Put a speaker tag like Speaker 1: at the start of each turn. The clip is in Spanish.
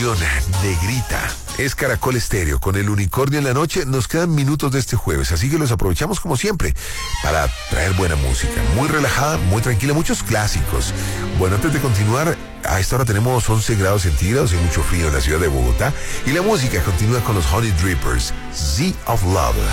Speaker 1: canción negrita. Es Caracol Estéreo con el unicornio en la noche. Nos quedan minutos de este jueves, así que los aprovechamos como siempre para traer buena música, muy relajada, muy tranquila, muchos clásicos. Bueno, antes de continuar, a esta hora tenemos 11 grados centígrados y mucho frío en la ciudad de Bogotá, y la música continúa con los Honey Drippers, Sea of Love.